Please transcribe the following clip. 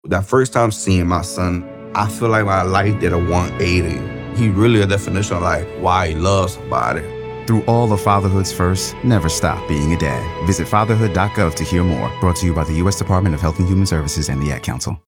That first time seeing my son, I feel like my life did a 180. He really a definition of like why he loves somebody. Through all of fatherhood's firsts, never stop being a dad. Visit fatherhood.gov to hear more. Brought to you by the U.S. Department of Health and Human Services and the Ad Council.